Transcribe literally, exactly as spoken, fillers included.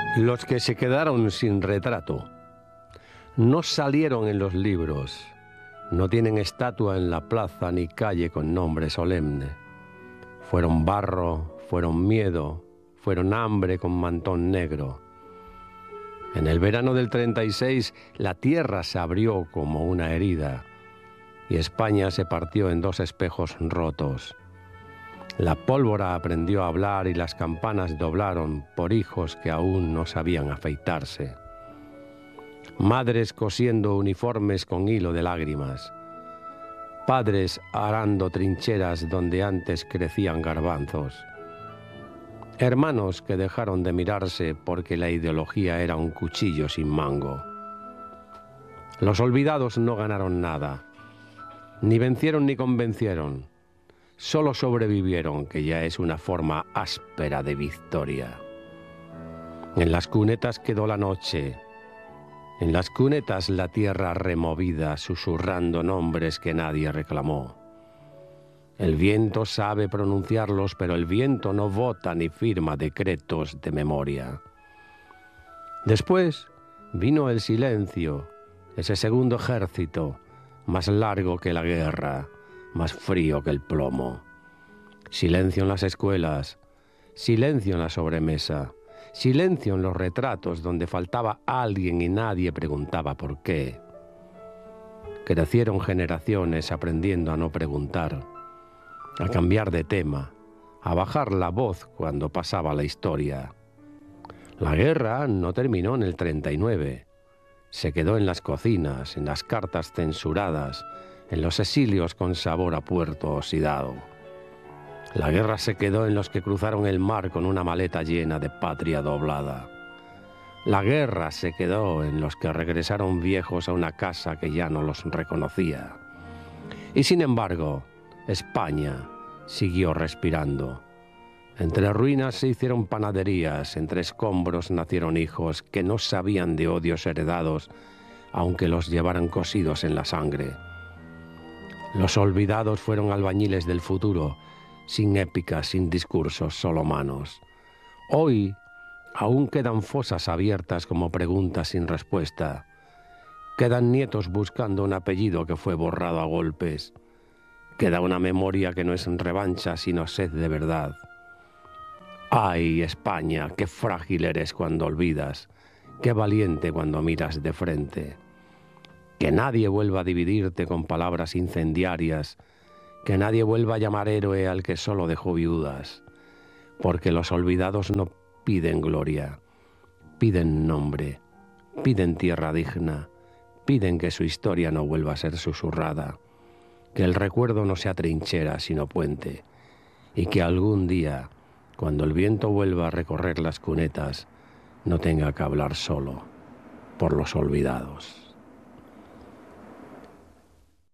Los que se quedaron sin retrato no salieron en los libros, no tienen estatua en la plaza ni calle con nombre solemne. Fueron barro, fueron miedo, fueron hambre con mantón negro. En el verano del treinta y seis la tierra se abrió como una herida y España se partió en dos espejos rotos. La pólvora aprendió a hablar y las campanas doblaron por hijos que aún no sabían afeitarse. Madres cosiendo uniformes con hilo de lágrimas. Padres arando trincheras donde antes crecían garbanzos. Hermanos que dejaron de mirarse porque la ideología era un cuchillo sin mango. Los olvidados no ganaron nada. Ni vencieron ni convencieron. Solo sobrevivieron, que ya es una forma áspera de victoria. En las cunetas quedó la noche. En las cunetas la tierra removida, susurrando nombres que nadie reclamó. El viento sabe pronunciarlos, pero el viento no vota ni firma decretos de memoria. Después vino el silencio, ese segundo ejército, más largo que la guerra, más frío que el plomo. Silencio en las escuelas, silencio en la sobremesa, silencio en los retratos donde faltaba alguien y nadie preguntaba por qué. Crecieron generaciones aprendiendo a no preguntar, a cambiar de tema, a bajar la voz cuando pasaba la historia. La guerra no terminó en el treinta y nueve, se quedó en las cocinas, en las cartas censuradas, en los exilios con sabor a puerto oxidado. La guerra se quedó en los que cruzaron el mar con una maleta llena de patria doblada. La guerra se quedó en los que regresaron viejos a una casa que ya no los reconocía. Y sin embargo, España siguió respirando. Entre ruinas se hicieron panaderías, entre escombros nacieron hijos que no sabían de odios heredados, aunque los llevaran cosidos en la sangre. Los olvidados fueron albañiles del futuro, sin épicas, sin discursos, solo manos. Hoy aún quedan fosas abiertas como preguntas sin respuesta. Quedan nietos buscando un apellido que fue borrado a golpes. Queda una memoria que no es revancha, sino sed de verdad. ¡Ay, España, qué frágil eres cuando olvidas! ¡Qué valiente cuando miras de frente! Que nadie vuelva a dividirte con palabras incendiarias, que nadie vuelva a llamar héroe al que solo dejó viudas, porque los olvidados no piden gloria, piden nombre, piden tierra digna, piden que su historia no vuelva a ser susurrada, que el recuerdo no sea trinchera sino puente, y que algún día, cuando el viento vuelva a recorrer las cunetas, no tenga que hablar solo por los olvidados.